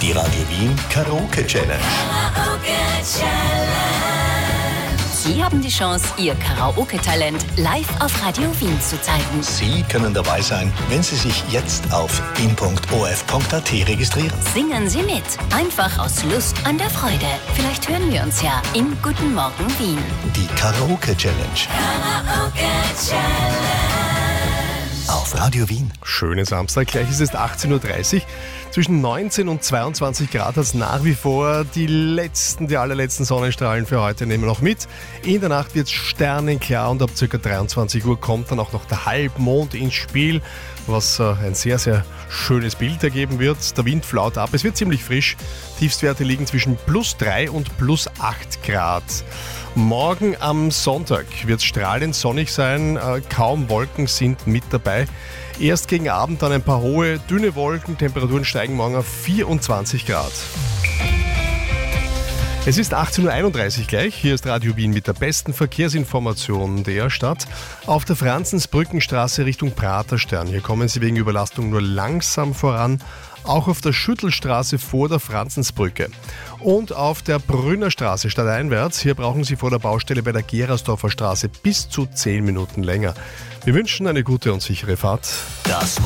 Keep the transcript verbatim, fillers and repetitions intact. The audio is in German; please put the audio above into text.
Die Radio Wien Karaoke Challenge. Sie haben die Chance, Ihr Karaoke-Talent live auf Radio Wien zu zeigen. Sie können dabei sein, wenn Sie sich jetzt auf wien punkt o f punkt a t registrieren. Singen Sie mit, einfach aus Lust an der Freude. Vielleicht hören wir uns ja im Guten Morgen Wien. Die Karaoke Challenge. Karaoke Challenge. Auf Radio Wien. Schönen Samstag, gleich ist es achtzehn Uhr dreißig. Zwischen neunzehn und zweiundzwanzig Grad hat es nach wie vor. Die letzten, die allerletzten Sonnenstrahlen für heute nehmen wir noch mit. In der Nacht wird es sternenklar und ab ca. dreiundzwanzig Uhr kommt dann auch noch der Halbmond ins Spiel, was äh, ein sehr, sehr schönes Bild ergeben wird. Der Wind flaut ab, es wird ziemlich frisch. Tiefstwerte liegen zwischen plus drei und plus acht Grad. Morgen am Sonntag wird es strahlend sonnig sein, äh, kaum Wolken sind mit dabei. Erst gegen Abend dann ein paar hohe, dünne Wolken, Temperaturen steigen morgen auf vierundzwanzig Grad. Es ist achtzehn Uhr einunddreißig gleich, hier ist Radio Wien mit der besten Verkehrsinformation der Stadt. Auf der Franzensbrückenstraße Richtung Praterstern, hier kommen Sie wegen Überlastung nur langsam voran. Auch auf der Schüttelstraße vor der Franzensbrücke. Und auf der Brünnerstraße stadteinwärts, hier brauchen Sie vor der Baustelle bei der Gerasdorfer Straße bis zu zehn Minuten länger. Wir wünschen eine gute und sichere Fahrt. Das